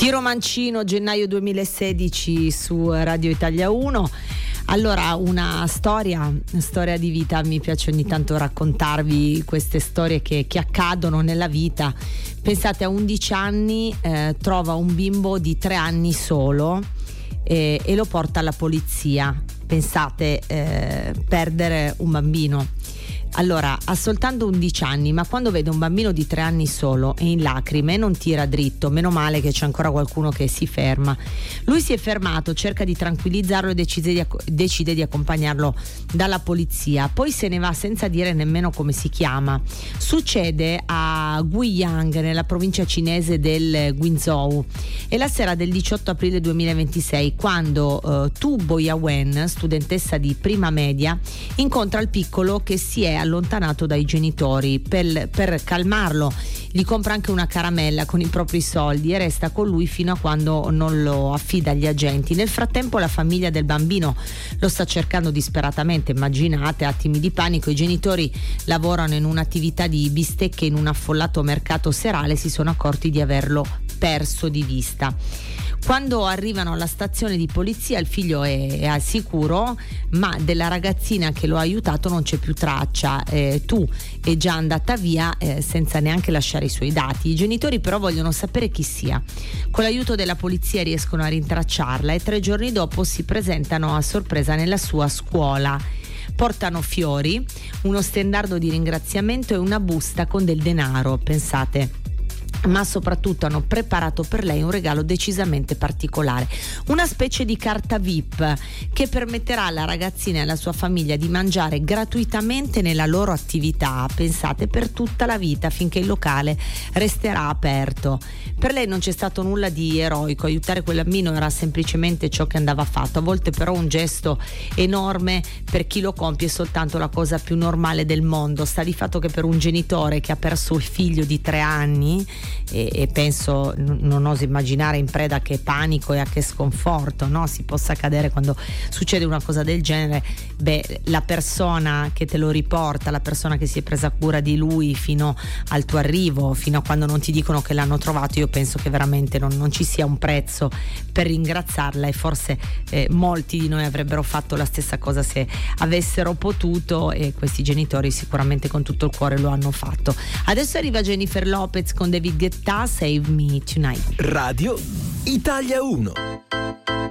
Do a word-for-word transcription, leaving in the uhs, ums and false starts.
Piero Mancino, gennaio duemilasedici su Radio Italia uno. Allora, una storia, una storia di vita, mi piace ogni tanto raccontarvi queste storie che, che accadono nella vita. Pensate, a undici anni eh, trova un bimbo di tre anni solo eh, e lo porta alla polizia. Pensate, eh, perdere un bambino. Allora, ha soltanto undici anni, ma quando vede un bambino di tre anni solo e in lacrime non tira dritto. Meno male che c'è ancora qualcuno che si ferma. Lui si è fermato, cerca di tranquillizzarlo e decide di, decide di accompagnarlo dalla polizia. Poi se ne va senza dire nemmeno come si chiama. Succede a Guiyang, nella provincia cinese del Guizhou. È la sera del diciotto aprile duemilaventisei, quando uh, Tu Boyawen, studentessa di prima media, incontra il piccolo che si è allontanato dai genitori. Per, per calmarlo gli compra anche una caramella con i propri soldi e resta con lui fino a quando non lo affida agli agenti. Nel frattempo la famiglia del bambino lo sta cercando disperatamente. Immaginate, attimi di panico. I genitori lavorano in un'attività di bistecche in un affollato mercato serale, si sono accorti di averlo perso di vista. Quando arrivano alla stazione di polizia il figlio è, è al sicuro, ma della ragazzina che lo ha aiutato non c'è più traccia. Eh, Tu è già andata via eh, senza neanche lasciare i suoi dati. I genitori però vogliono sapere chi sia. Con l'aiuto della polizia riescono a rintracciarla e tre giorni dopo si presentano a sorpresa nella sua scuola. Portano fiori, uno stendardo di ringraziamento e una busta con del denaro, pensate. Ma soprattutto hanno preparato per lei un regalo decisamente particolare, una specie di carta V I P che permetterà alla ragazzina e alla sua famiglia di mangiare gratuitamente nella loro attività, pensate, per tutta la vita, finché il locale resterà aperto. Per lei non c'è stato nulla di eroico, aiutare quel bambino era semplicemente ciò che andava fatto. A volte però un gesto enorme per chi lo compie è soltanto la cosa più normale del mondo. Sta di fatto che per un genitore che ha perso il figlio di tre anni, E, e penso, n- non oso immaginare in preda a che panico e a che sconforto, no? Si possa accadere quando succede una cosa del genere. Beh, la persona che te lo riporta, la persona che si è presa cura di lui fino al tuo arrivo, fino a quando non ti dicono che l'hanno trovato, io penso che veramente non, non ci sia un prezzo per ringraziarla, e forse eh, molti di noi avrebbero fatto la stessa cosa se avessero potuto, e questi genitori sicuramente con tutto il cuore lo hanno fatto. Adesso arriva Jennifer Lopez con David Guetta, Save Me Tonight. Radio Italia uno.